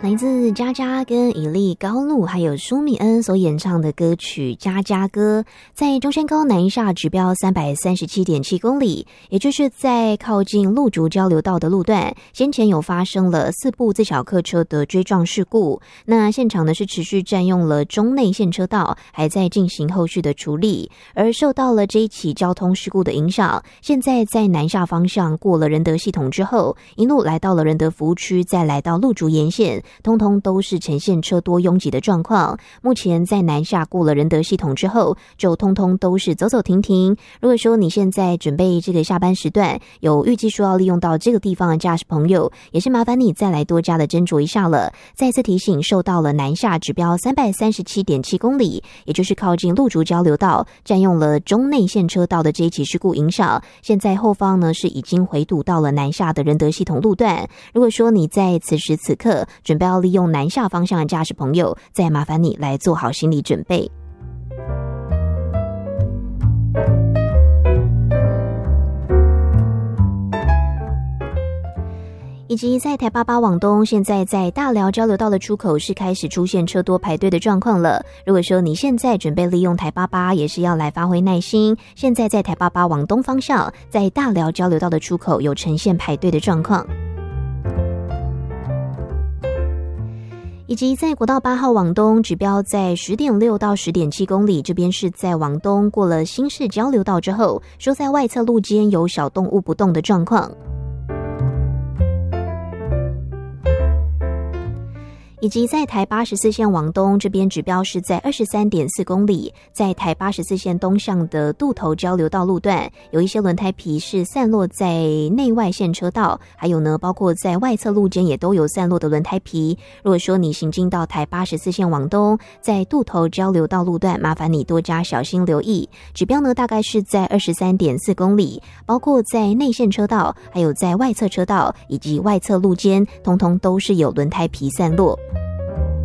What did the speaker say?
来自佳佳跟以利高露还有舒米恩所演唱的歌曲《佳佳歌》，在中山高南下指标 337.7 公里，也就是在靠近鹿竹交流道的路段，先前有发生了4部自小客车的追撞事故。那现场呢是持续占用了中内线车道，还在进行后续的处理。而受到了这一起交通事故的影响，现在在南下方向过了仁德系统之后，一路来到了仁德服务区，再来到鹿竹沿线，通通都是呈现车多拥挤的状况。目前在南下过了仁德系统之后，就通通都是走走停停。如果说你现在准备这个下班时段，有预计说要利用到这个地方的驾驶朋友，也是麻烦你再来多加的斟酌一下了。再次提醒，受到了南下指标 337.7 公里，也就是靠近鹿竹交流道，占用了中内线车道的这一起事故影响，现在后方呢是已经回堵到了南下的仁德系统路段。如果说你在此时此刻准备要利用南下方向的驾驶朋友，再麻烦你来做好心理准备。以及在台88往东，现在在大寮交流道的出口是开始出现车多排队的状况了。如果说你现在准备利用台88，也是要来发挥耐心。现在在台88往东方向，在大寮交流道的出口有呈现排队的状况。以及在国道8号往东，指标在 10.6 到 10.7 公里，这边是在往东过了新市交流道之后，说在外侧路间有小动物不动的状况。以及在台84线往东，这边指标是在 23.4 公里，在台84线东向的渡头交流道路段，有一些轮胎皮是散落在内外线车道，还有呢，包括在外侧路间也都有散落的轮胎皮。如果说你行进到台84线往东，在渡头交流道路段，麻烦你多加小心留意。指标呢，大概是在 23.4 公里，包括在内线车道，还有在外侧车道以及外侧路间，通通都是有轮胎皮散落。